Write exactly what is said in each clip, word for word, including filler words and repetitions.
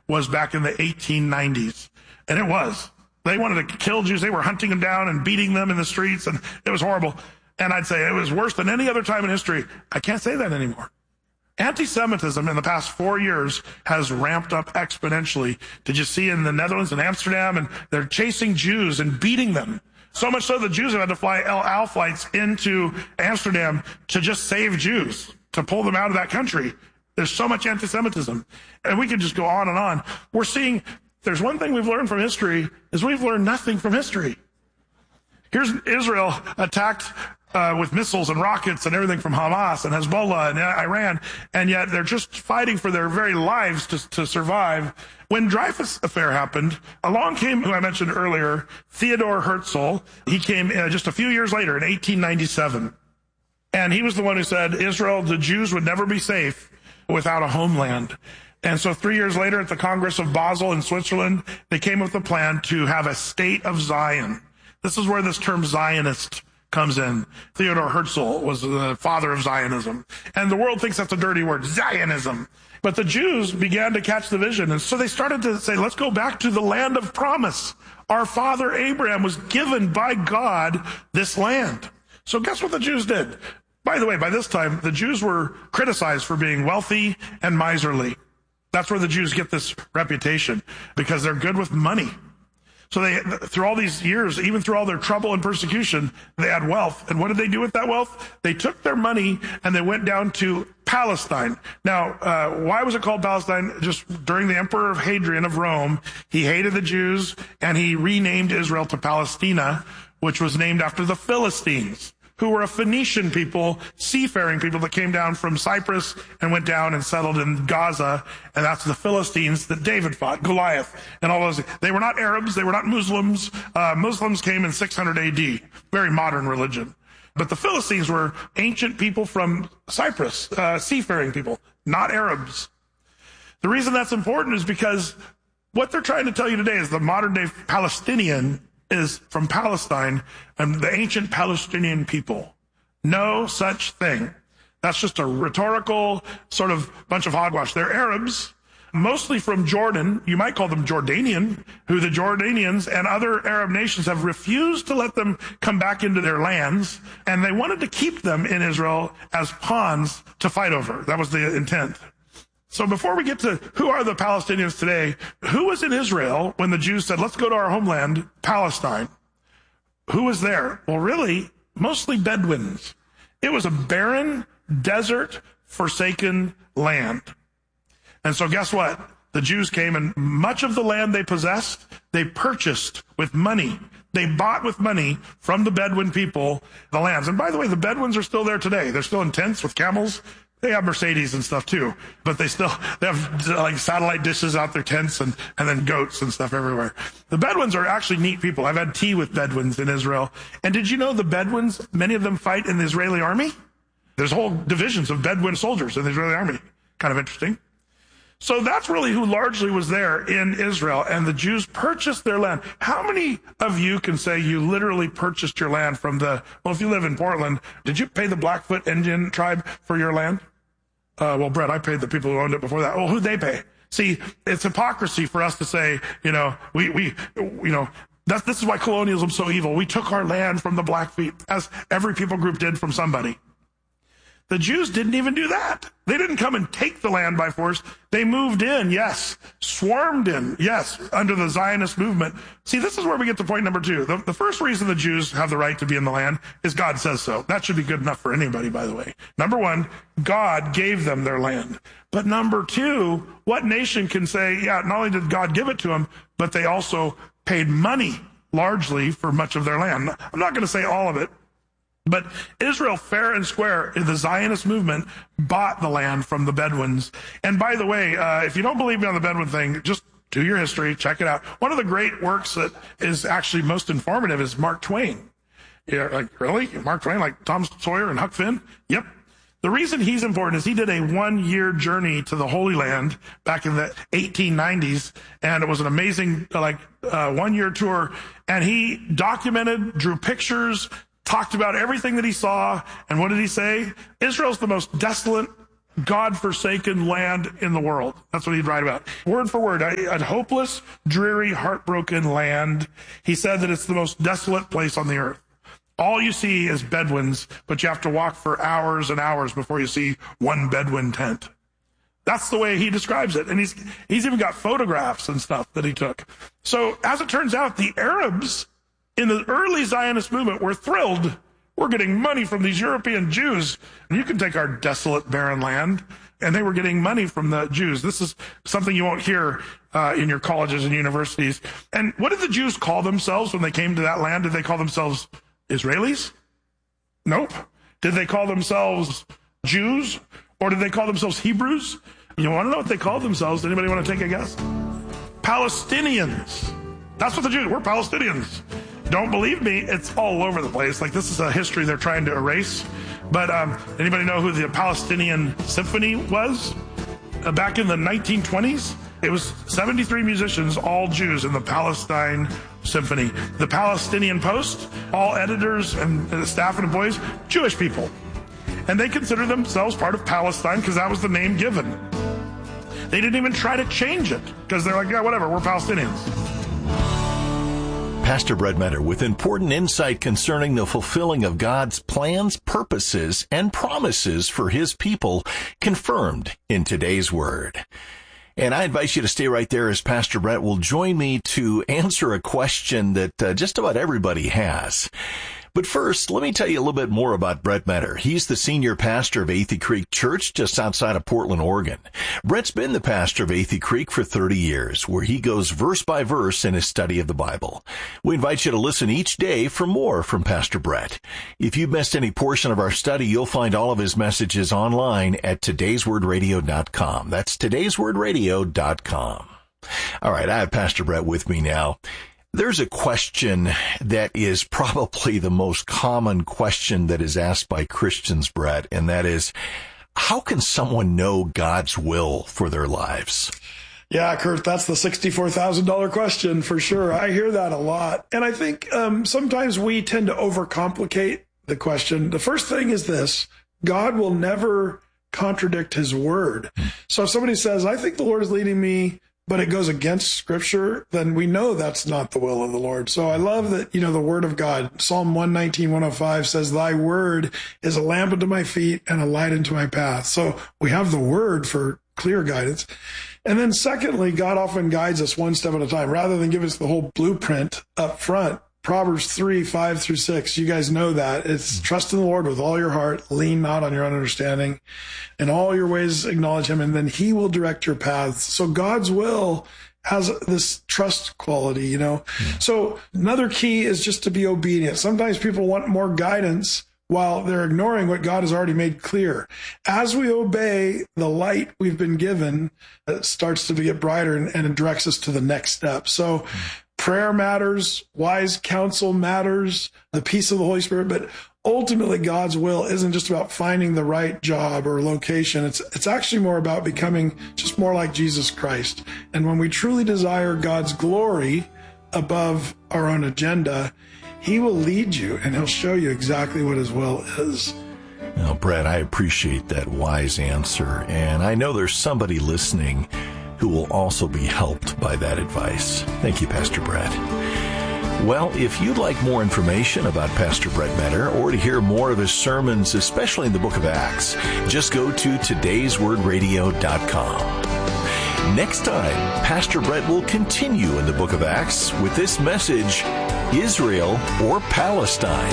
was back in the eighteen nineties. And it was. They wanted to kill Jews. They were hunting them down and beating them in the streets, and it was horrible. And I'd say it was worse than any other time in history. I can't say that anymore. Anti-Semitism in the past four years has ramped up exponentially. Did you see in the Netherlands and Amsterdam? And they're chasing Jews and beating them. So much so the Jews have had to fly El Al flights into Amsterdam to just save Jews, to pull them out of that country. There's so much anti-Semitism. And we could just go on and on. We're seeing, there's one thing we've learned from history, is we've learned nothing from history. Here's Israel attacked uh, with missiles and rockets and everything from Hamas and Hezbollah and Iran, and yet they're just fighting for their very lives to, to survive. When Dreyfus Affair happened, along came, who I mentioned earlier, Theodor Herzl. He came uh, just a few years later in eighteen ninety-seven. And he was the one who said, Israel, the Jews would never be safe without a homeland. And so three years later at the Congress of Basel in Switzerland, they came up with a plan to have a state of Zion. This is where this term Zionist comes in. Theodor Herzl was the father of Zionism. And the world thinks that's a dirty word, Zionism. But the Jews began to catch the vision. And so they started to say, let's go back to the land of promise. Our father Abraham was given by God this land. So guess what the Jews did? By the way, by this time, the Jews were criticized for being wealthy and miserly. That's where the Jews get this reputation, because they're good with money. So they, through all these years, even through all their trouble and persecution, they had wealth. And what did they do with that wealth? They took their money and they went down to Palestine. Now, uh, why was it called Palestine? Just during the Emperor of Hadrian of Rome, he hated the Jews and he renamed Israel to Palestina, which was named after the Philistines, who were a Phoenician people, seafaring people that came down from Cyprus and went down and settled in Gaza. And that's the Philistines that David fought, Goliath, and all those. They were not Arabs. They were not Muslims. Uh, Muslims came in six hundred A D, very modern religion. But the Philistines were ancient people from Cyprus, uh, seafaring people, not Arabs. The reason that's important is because what they're trying to tell you today is the modern day Palestinian is from Palestine and the ancient Palestinian people. No such thing. That's just a rhetorical sort of bunch of hogwash. They're Arabs, mostly from Jordan. You might call them Jordanian, who the Jordanians and other Arab nations have refused to let them come back into their lands, and they wanted to keep them in Israel as pawns to fight over. That was the intent. So before we get to who are the Palestinians today, who was in Israel when the Jews said, let's go to our homeland, Palestine? Who was there? Well, really, mostly Bedouins. It was a barren, desert, forsaken land. And so guess what? The Jews came, and much of the land they possessed, they purchased with money. They bought with money from the Bedouin people the lands. And by the way, the Bedouins are still there today. They're still in tents with camels. They have Mercedes and stuff too, but they still, they have like satellite dishes out their tents and, and then goats and stuff everywhere. The Bedouins are actually neat people. I've had tea with Bedouins in Israel. And did you know the Bedouins, many of them fight in the Israeli army? There's whole divisions of Bedouin soldiers in the Israeli army. Kind of interesting. So that's really who largely was there in Israel, and the Jews purchased their land. How many of you can say you literally purchased your land from the, well, if you live in Portland, did you pay the Blackfoot Indian tribe for your land? Uh, well, Brett, I paid the people who owned it before that. Well, who'd they pay? See, it's hypocrisy for us to say, you know, we, we, you know, that's, this is why colonialism's so evil. We took our land from the Blackfeet, as every people group did from somebody. The Jews didn't even do that. They didn't come and take the land by force. They moved in, yes. Swarmed in, yes, under the Zionist movement. See, this is where we get to point number two. The, the first reason the Jews have the right to be in the land is God says so. That should be good enough for anybody, by the way. Number one, God gave them their land. But number two, what nation can say, yeah, not only did God give it to them, but they also paid money largely for much of their land. I'm not going to say all of it. But Israel, fair and square, the Zionist movement, bought the land from the Bedouins. And by the way, uh, if you don't believe me on the Bedouin thing, just do your history, check it out. One of the great works that is actually most informative is Mark Twain. Yeah, like, really? Mark Twain, like Tom Sawyer and Huck Finn? Yep. The reason he's important is he did a one-year journey to the Holy Land back in the eighteen nineties, and it was an amazing, like, uh, one-year tour. And he documented, drew pictures, talked about everything that he saw, and what did he say? Israel's the most desolate God-forsaken land in the world. That's what he'd write about. Word for word, a, a hopeless, dreary, heartbroken land. He said that it's the most desolate place on the earth. All you see is Bedouins, but you have to walk for hours and hours before you see one Bedouin tent. That's the way he describes it. And he's he's even got photographs and stuff that he took. So as it turns out, the Arabs in the early Zionist movement were thrilled. We're getting money from these European Jews. And you can take our desolate, barren land. And they were getting money from the Jews. This is something you won't hear uh, in your colleges and universities. And what did the Jews call themselves when they came to that land? Did they call themselves Israelis? Nope. Did they call themselves Jews? Or did they call themselves Hebrews? You want to know what they called themselves? Anybody want to take a guess? Palestinians. That's what the Jews, we're Palestinians. Don't believe me, it's all over the place. Like, this is a history they're trying to erase. But um, anybody know who the Palestinian Symphony was? Uh, back in the nineteen twenties, it was seventy-three musicians, all Jews, in the Palestine Symphony. The Palestinian Post, all editors and uh, staff and employees, Jewish people. And they consider themselves part of Palestine because that was the name given. They didn't even try to change it because they're like, yeah, whatever, we're Palestinians. Pastor Brett Meador with important insight concerning the fulfilling of God's plans, purposes, and promises for his people, confirmed in today's Word. And I invite you to stay right there as Pastor Brett will join me to answer a question that uh, just about everybody has. But first, let me tell you a little bit more about Brett Meador. He's the senior pastor of Athey Creek Church just outside of Portland, Oregon. Brett's been the pastor of Athey Creek for thirty years, where he goes verse by verse in his study of the Bible. We invite you to listen each day for more from Pastor Brett. If you've missed any portion of our study, you'll find all of his messages online at todays word radio dot com. That's todays word radio dot com. All right, I have Pastor Brett with me now. There's a question that is probably the most common question that is asked by Christians, Brett, and that is, how can someone know God's will for their lives? Yeah, Kurt, that's the sixty-four thousand dollars question for sure. I hear that a lot. And I think um, sometimes we tend to overcomplicate the question. The first thing is this: God will never contradict his word. So if somebody says, I think the Lord is leading me, but it goes against scripture, then we know that's not the will of the Lord. So I love that, you know, the word of God, Psalm one nineteen, one oh five says, thy word is a lamp unto my feet and a light unto my path. So we have the word for clear guidance. And then secondly, God often guides us one step at a time rather than give us the whole blueprint up front. Proverbs three, five through six. You guys know that. It's trust in the Lord with all your heart, lean not on your own understanding. In all your ways acknowledge him, and then he will direct your paths. So God's will has this trust quality, you know. Yeah. So another key is just to be obedient. Sometimes people want more guidance while they're ignoring what God has already made clear. As we obey, the light we've been given uh, starts to get brighter and, and it directs us to the next step. So mm. prayer matters, wise counsel matters, the peace of the Holy Spirit, but ultimately God's will isn't just about finding the right job or location. It's it's actually more about becoming just more like Jesus Christ. And when we truly desire God's glory above our own agenda, he will lead you and he'll show you exactly what his will is. Now, Brett, I appreciate that wise answer. And I know there's somebody listening who will also be helped by that advice. Thank you, Pastor Brett. Well, if you'd like more information about Pastor Brett Meador or to hear more of his sermons, especially in the book of Acts, just go to todays word radio dot com. Next time, Pastor Brett will continue in the book of Acts with this message, Israel or Palestine.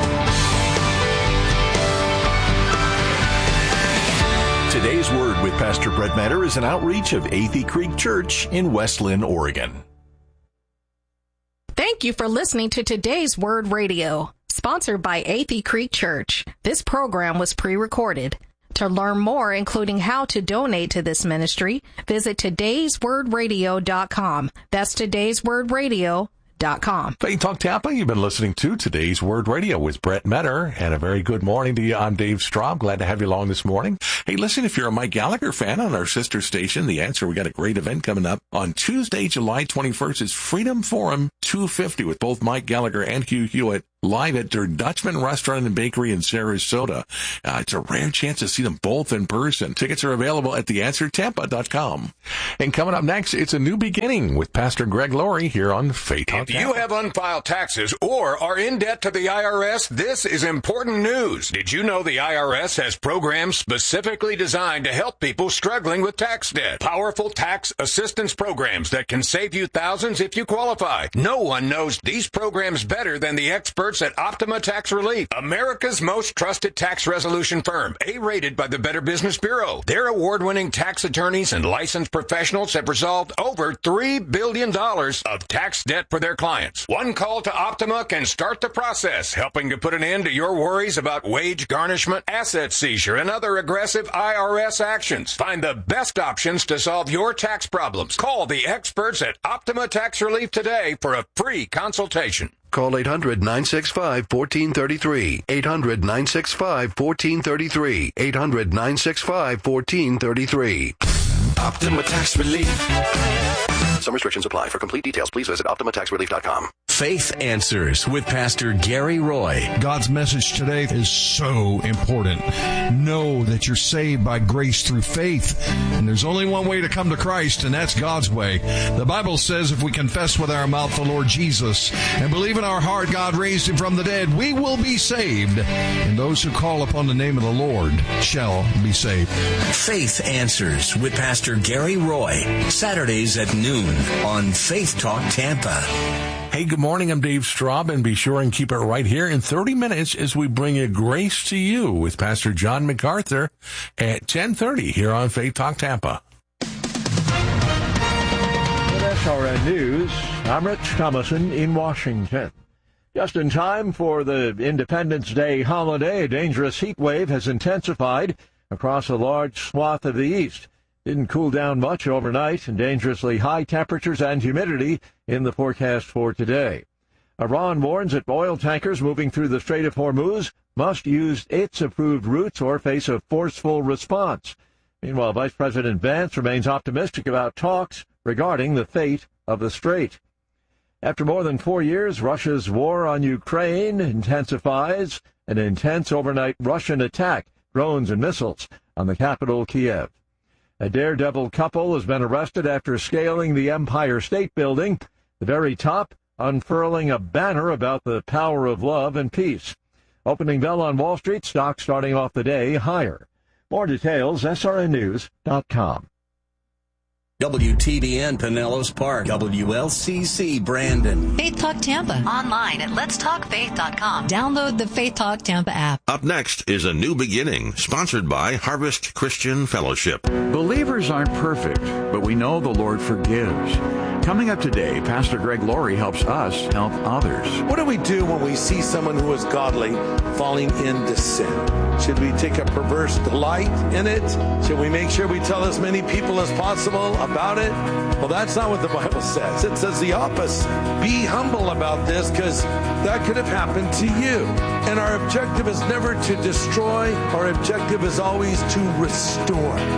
Today's Word with Pastor Brett Meador is an outreach of Athey Creek Church in West Linn, Oregon. Thank you for listening to Today's Word Radio, sponsored by Athey Creek Church. This program was pre-recorded. To learn more, including how to donate to this ministry, visit todays word radio dot com. That's todays word radio dot com. Faith Talk Tampa, you've been listening to Today's Word Radio with Brett Meador, and a very good morning to you. I'm Dave Straub. Glad to have you along this morning. Hey, listen, if you're a Mike Gallagher fan on our sister station, The Answer, we got a great event coming up on Tuesday, July twenty-first. It's Freedom Forum two fifty with both Mike Gallagher and Hugh Hewitt live at their Dutchman Restaurant and Bakery in Sarasota. Uh, it's a rare chance to see them both in person. Tickets are available at the answer tampa dot com. And coming up next, it's a new beginning with Pastor Greg Laurie here on Faith Talk. If you have unfiled taxes or are in debt to the I R S, this is important news. Did you know the I R S has programs specifically designed to help people struggling with tax debt? Powerful tax assistance programs that can save you thousands if you qualify. No one knows these programs better than the experts at Optima Tax Relief, America's most trusted tax resolution firm, A-rated by the Better Business Bureau. Their award-winning tax attorneys and licensed professionals have resolved over three billion dollars of tax debt for their clients. One call to Optima can start the process, helping to put an end to your worries about wage garnishment, asset seizure, and other aggressive I R S actions. Find the best options to solve your tax problems. Call the experts at Optima Tax Relief today for a free consultation. Call eight hundred, nine six five, one four three three. eight hundred, nine six five, one four three three. eight hundred, nine six five, one four three three. Optima Tax Relief. Some restrictions apply. For complete details, please visit optima tax relief dot com. Faith Answers with Pastor Gary Roy. God's message today is so important. Know that you're saved by grace through faith. And there's only one way to come to Christ, and that's God's way. The Bible says if we confess with our mouth the Lord Jesus and believe in our heart God raised him from the dead, we will be saved. And those who call upon the name of the Lord shall be saved. Faith Answers with Pastor Gary Roy. Saturdays at noon on Faith Talk Tampa. Hey, good morning. I'm Dave Straub, and be sure and keep it right here in thirty minutes as we bring you Grace to You with Pastor John MacArthur at ten thirty here on Faith Talk Tampa. With S R N News, I'm Rich Thomason in Washington. Just in time for the Independence Day holiday, a dangerous heat wave has intensified across a large swath of the east. Didn't cool down much overnight, and dangerously high temperatures and humidity in the forecast for today. Iran warns that oil tankers moving through the Strait of Hormuz must use its approved routes or face a forceful response. Meanwhile, Vice President Vance remains optimistic about talks regarding the fate of the strait. After more than four years, Russia's war on Ukraine intensifies. An intense overnight Russian attack, drones and missiles, on the capital, Kiev. A daredevil couple has been arrested after scaling the Empire State Building, the very top unfurling a banner about the power of love and peace. Opening bell on Wall Street, stocks starting off the day higher. More details, S R N news dot com. W T B N Pinellas Park, W L C C Brandon. Faith Talk Tampa. Online at lets talk faith dot com. Download the Faith Talk Tampa app. Up next is A New Beginning, sponsored by Harvest Christian Fellowship. Believers aren't perfect, but we know the Lord forgives. Coming up today, Pastor Greg Laurie helps us help others. What do we do when we see someone who is godly falling into sin? Should we take a perverse delight in it? Should we make sure we tell as many people as possible about it? Well, that's not what the Bible says. It says the opposite. Be humble about this, because that could have happened to you. And our objective is never to destroy. Our objective is always to restore.